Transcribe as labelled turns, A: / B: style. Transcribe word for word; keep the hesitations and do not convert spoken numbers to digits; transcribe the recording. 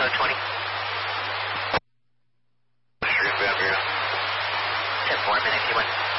A: twenty.
B: Sure, inbound here.
A: ten four, minute, Q one.